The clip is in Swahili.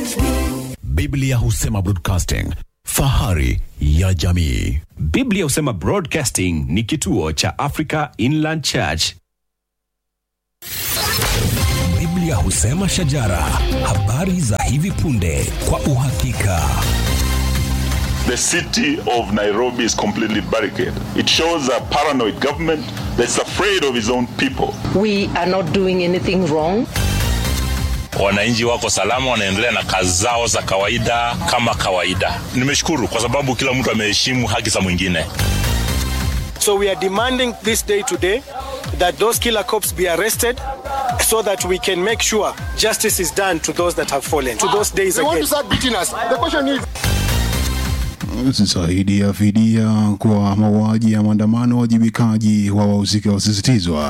Biblia husema broadcasting, fahari ya jamii. Biblia husema Broadcasting ni kituo cha Africa Inland Church. Biblia husema shajara, habari za hivi punde kwa uhakika. The city of Nairobi is completely barricaded. It shows a paranoid government that's afraid of its own people. We are not doing anything wrong. Wananchi wako salama, wanaendelea na kazi zao za kawaida kama kawaida. Nimeshukuru kwa sababu kila mtu ameheshimu haki za mwingine. So we are demanding this day today that those killer cops be arrested so that we can make sure justice is done to those that have fallen, to those days again. They want to start beating us. The question is zaidi ya fidia kwa mauaji ya maandamano, wajibikaji wa wahusika wasisitizwa.